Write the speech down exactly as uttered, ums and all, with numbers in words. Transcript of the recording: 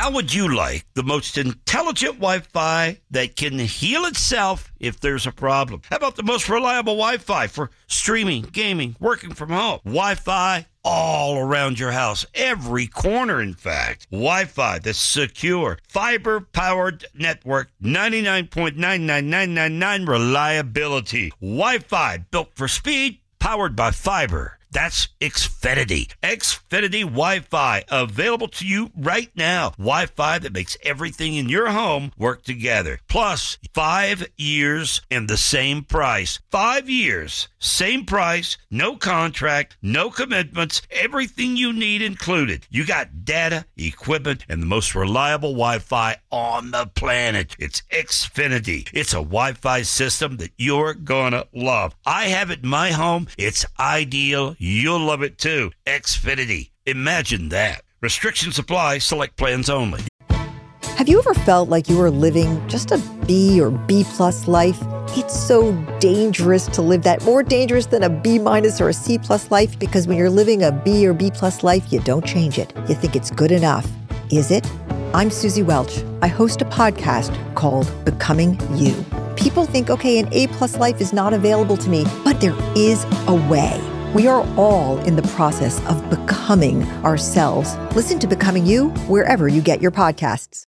How would you like the most intelligent Wi-Fi that can heal itself if there's a problem? How about the most reliable Wi-Fi for streaming, gaming, working from home? Wi-Fi all around your house, every corner, in fact. Wi-Fi that's secure, fiber-powered network, ninety-nine point nine nine nine nine nine reliability. Wi-Fi built for speed, powered by fiber. That's Xfinity. Xfinity Wi-Fi, available to you right now. Wi-Fi that makes everything in your home work together. Plus, five years and the same price. Five years, same price, no contract, no commitments, everything you need included. You got data, equipment, and the most reliable Wi-Fi on the planet. It's Xfinity. It's a Wi-Fi system that you're gonna love. I have it in my home. It's ideal. You'll love it too. Xfinity. Imagine that. Restrictions apply. Select plans only. Have you ever felt like you were living just a B or B plus life? It's so dangerous to live that, more dangerous than a B minus or a C plus life, because when you're living a B or B plus life, you don't change it. You think it's good enough. Is it? I'm Susie Welch. I host a podcast called Becoming You. People think, okay, an A plus life is not available to me, but there is a way. We are all in the process of becoming ourselves. Listen to Becoming You wherever you get your podcasts.